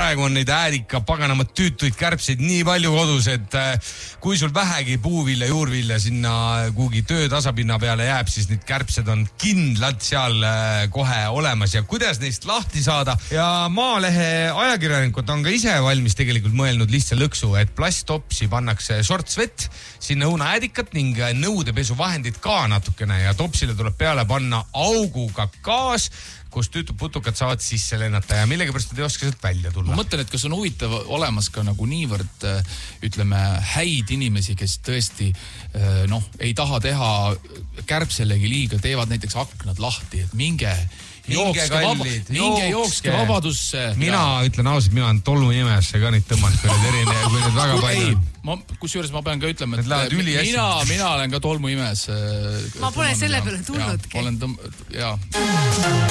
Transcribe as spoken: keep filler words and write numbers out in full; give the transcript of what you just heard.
praegu on neid äärika paganamad tüütuid kärbseid nii palju kodus, et kui sul vähegi puuvilja, juurvilja sinna kuhugi töö tasapinna peale jääb, siis need kärbsed on kindlalt seal kohe olemas ja kuidas neist lahti saada. Ja Maalehe ajakirjanikud on ka ise valmis tegelikult mõelnud lihtsa lõksu, et plasttopsi pannakse sorts vett, sinna õunaäädikat ning nõudepesuvahendid ka natukene ja topsile tuleb peale panna auguga gaas, kus tüütud putukad saavad sisse lennata ja millegipärast ei oska sealt välja tulla. Ma mõtlen, et kas on huvitav olemas ka nagu niivõrd, ütleme, häid inimesi, kes tõesti noh, ei taha teha kärbselegi liiga, teevad näiteks aknad lahti, et minge jookske, vaba, minge jookske vabadusse. Mina ja. ütlen ausalt, mina on tolmuimesse ka neid tõmmanud, kui need erine, kui need väga palju. Ma, kus juures ma pean ka ütlema, et mina, mina olen ka tolmuimes. Ma pole selle peale tulnudki. Ja, olen tõmm... ja.